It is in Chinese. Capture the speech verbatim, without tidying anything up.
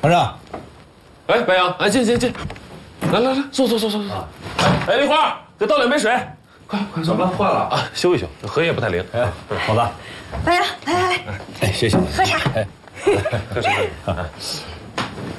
皇上， 哎，白杨，哎，进进进，来来来，坐坐坐坐坐。啊，哎，梨花，给倒两杯水，快快坐。 怎么换了啊？休一休，荷叶不太灵。 哎，好吧。 白杨，来来来， 哎，谢谢。 喝茶。 哎， 喝茶喝茶。